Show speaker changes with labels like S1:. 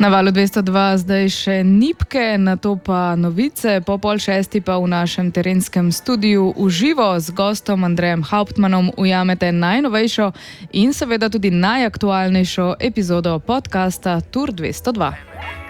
S1: Na valu 202 zdaj še nipke, nato pa novice, po 5:30 pa v našem terenskem studiu v živo z gostom Andrejem Hauptmannom ujamete najnovejšo in seveda tudi najaktualnejšo epizodo podcasta Tur 202.